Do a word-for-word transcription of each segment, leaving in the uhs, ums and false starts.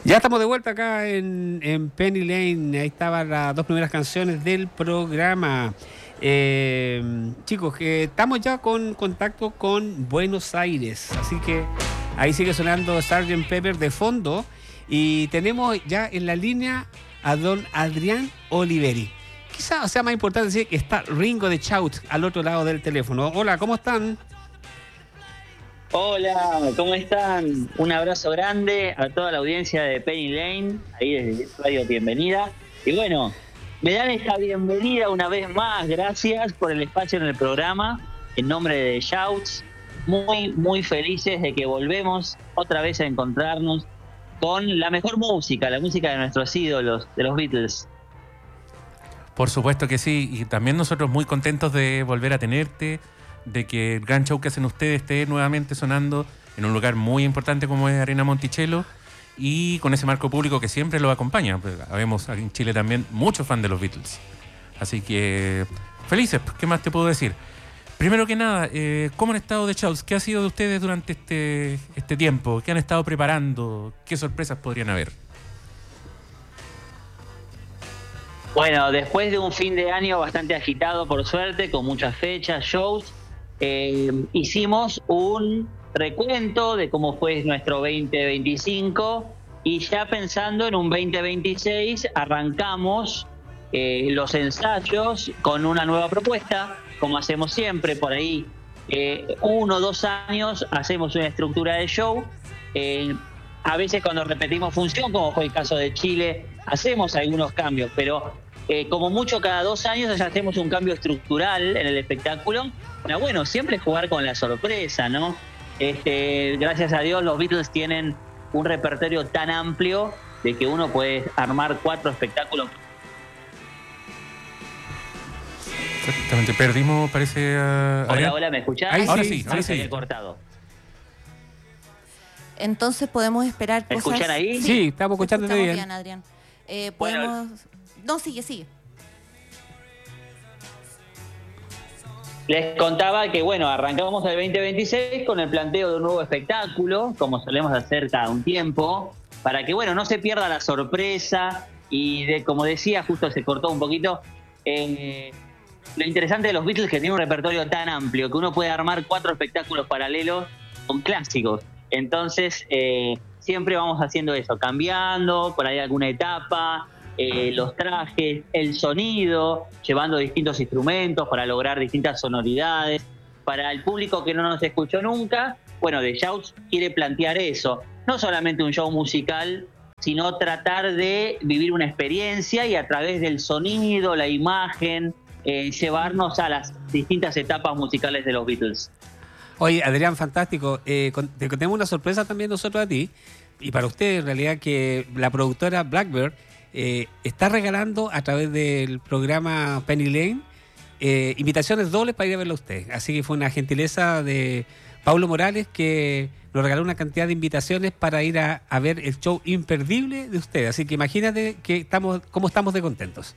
Ya estamos de vuelta acá en, en Penny Lane. Ahí estaban las dos primeras canciones del programa. Eh, chicos, que estamos ya con contacto con Buenos Aires. Así que ahí sigue sonando sergeant Pepper de fondo. Y tenemos ya en la línea a don Adrián Oliveri. Quizás sea más importante decir que está Ringo de Shout al otro lado del teléfono. Hola, ¿cómo están? Hola, ¿cómo están? Un abrazo grande a toda la audiencia de Penny Lane, ahí desde Radio Bienvenida. Y bueno, me dan esta bienvenida una vez más, gracias por el espacio en el programa, en nombre de Shouts. Muy, muy felices de que volvemos otra vez a encontrarnos con la mejor música, la música de nuestros ídolos, de los Beatles. Por supuesto que sí, y también nosotros muy contentos de volver a tenerte, de que el gran show que hacen ustedes esté nuevamente sonando en un lugar muy importante como es Arena Monticello y con ese marco público que siempre lo acompaña. Pues, habemos aquí en Chile también muchos fans de los Beatles. Así que felices, ¿qué más te puedo decir? Primero que nada, eh, ¿cómo han estado de shows? ¿Qué ha sido de ustedes durante este, este tiempo? ¿Qué han estado preparando? ¿Qué sorpresas podrían haber? Bueno, después de un fin de año bastante agitado, por suerte, con muchas fechas, shows, eh, hicimos un recuento de cómo fue nuestro veinte veinticinco y ya pensando en un veinte veintiséis arrancamos eh, los ensayos con una nueva propuesta, como hacemos siempre por ahí. Eh, uno o dos años hacemos una estructura de show. Eh, a veces cuando repetimos función, como fue el caso de Chile, hacemos algunos cambios, pero eh, como mucho cada dos años ya hacemos un cambio estructural en el espectáculo. Pero bueno, siempre jugar con la sorpresa, ¿no? Este, gracias a Dios los Beatles tienen un repertorio tan amplio de que uno puede armar cuatro espectáculos. Exactamente, perdimos, parece... Uh, hola, hola, ¿me escuchás? Ahí ahora sí, sí, ahora sí. Se cortado. Entonces podemos esperar ¿Me cosas... escuchan ahí? Sí, sí, estamos escuchándote bien. bien, Adrián. Eh, podemos... Bueno, no, sigue, sigue. Les contaba que, bueno, arrancamos el veinte veintiséis con el planteo de un nuevo espectáculo, como solemos hacer cada un tiempo, para que, bueno, no se pierda la sorpresa y, de, como decía, justo se cortó un poquito, eh, lo interesante de los Beatles es que tiene un repertorio tan amplio que uno puede armar cuatro espectáculos paralelos con clásicos. Entonces, eh, siempre vamos haciendo eso, cambiando por ahí alguna etapa, eh, los trajes, el sonido, llevando distintos instrumentos para lograr distintas sonoridades. Para el público que no nos escuchó nunca, bueno, The Shouts quiere plantear eso, no solamente un show musical, sino tratar de vivir una experiencia y a través del sonido, la imagen, eh, llevarnos a las distintas etapas musicales de los Beatles. Oye, Adrián, fantástico. Eh, con, te tenemos una sorpresa también nosotros a ti y para usted, en realidad, que la productora Blackbird eh, está regalando a través del programa Penny Lane eh, invitaciones dobles para ir a verlo a usted. Así que fue una gentileza de Paulo Morales que nos regaló una cantidad de invitaciones para ir a, a ver el show imperdible de usted. Así que imagínate que estamos, cómo estamos de contentos.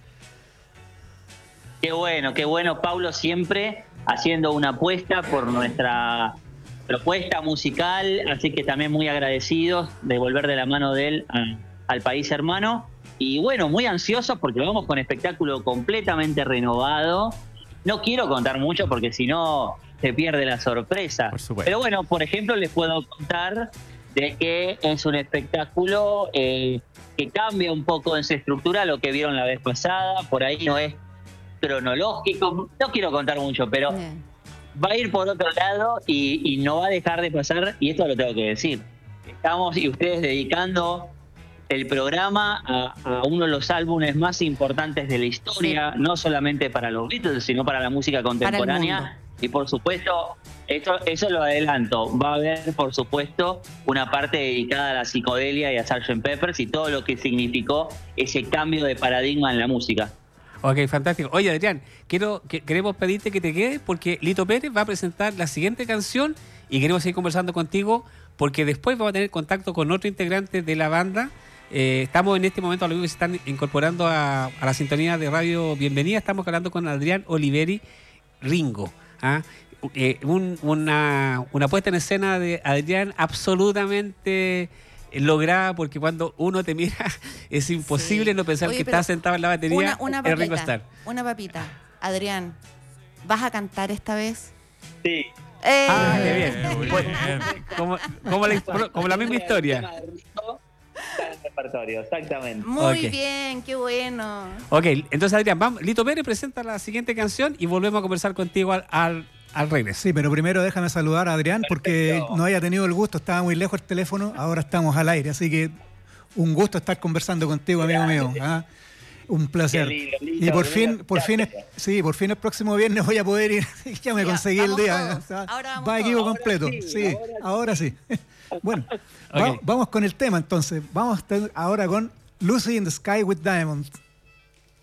Qué bueno, qué bueno, Paulo, siempre haciendo una apuesta por nuestra propuesta musical, así que también muy agradecidos de volver de la mano de él a, al país hermano. Y bueno, muy ansiosos porque vamos con espectáculo completamente renovado. No quiero contar mucho porque si no se pierde la sorpresa. Por supuesto. Pero bueno, por ejemplo, les puedo contar de que es un espectáculo eh, que cambia un poco en su estructura lo que vieron la vez pasada. Por ahí no es cronológico, no quiero contar mucho, pero bien, va a ir por otro lado y, y no va a dejar de pasar, y esto lo tengo que decir. Estamos y ustedes dedicando el programa a, a uno de los álbumes más importantes de la historia, sí, no solamente para los Beatles, sino para la música contemporánea. Y por supuesto, esto, eso lo adelanto, va a haber por supuesto una parte dedicada a la psicodelia y a sergeant Pepper's y todo lo que significó ese cambio de paradigma en la música. Ok, fantástico. Oye, Adrián, quiero, que, queremos pedirte que te quedes porque Lito Pérez va a presentar la siguiente canción y queremos seguir conversando contigo porque después vamos a tener contacto con otro integrante de la banda. Eh, estamos en este momento, a lo que se están incorporando a, a la sintonía de Radio Bienvenida. Estamos hablando con Adrián Oliveri Ringo. ¿ah? Eh, un, una, una puesta en escena de Adrián absolutamente lograda, porque cuando uno te mira es imposible Sí. no pensar Oye, que pero está sentado en la batería Una, una es Ringo papita. Starr. Una papita. Adrián, ¿vas a cantar esta vez? Sí. ¡Eh! Ah, qué Eh, bien. muy Pues, bien. como, como la, como la misma historia. Está en el repertorio, exactamente. Muy Ok. bien, qué bueno. Ok, entonces Adrián, vamos, Lito Pérez presenta la siguiente canción y volvemos a conversar contigo al, al, al regreso. Sí, pero primero déjame saludar a Adrián porque Perfecto. no haya tenido el gusto, estaba muy lejos el teléfono, ahora estamos al aire, así que un gusto estar conversando contigo, amigo mío. ¿ah? Un placer. Qué lindo, lindo, Y por lindo, fin, por fin, gracias. sí, por fin el próximo viernes voy a poder ir. Ya me Ya, conseguí el vamos día. todos. Ahora vamos Va todos. equipo Ahora completo. sí, Sí, ahora sí. Bueno, va- Ok. vamos con el tema entonces. Vamos a estar ahora con Lucy in the Sky with Diamonds.